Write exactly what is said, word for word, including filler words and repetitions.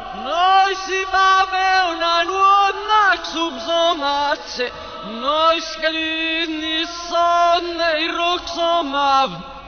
noi si bave una nuova subsomace, noi scalini sonne i roxomav.